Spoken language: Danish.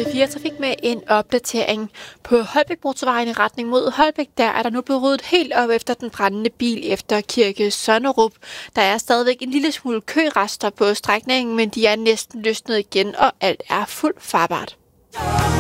Radio4 Trafik med en opdatering. På Holbæk Motorvejen i retning mod Holbæk, der er der nu blevet ryddet helt op efter den brændende bil efter Kirke Sonnerup. Der er stadigvæk en lille smule kørester på strækningen, men de er næsten løsnet igen, og alt er fuldt farbart.